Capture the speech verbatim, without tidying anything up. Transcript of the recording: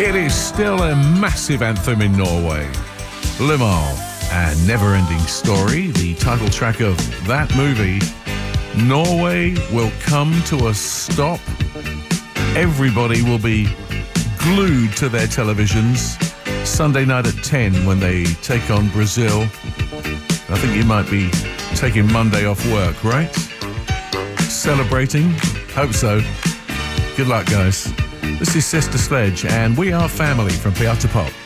It is still a massive anthem in Norway. Limahl and Never Ending Story, the title track of that movie. Norway will come to a stop. Everybody will be glued to their televisions Sunday night at ten when they take on Brazil. I think you might be taking Monday off work, right? Celebrating? Hope so. Good luck, guys. This is Sister Sledge, and we are family from P R to Pop.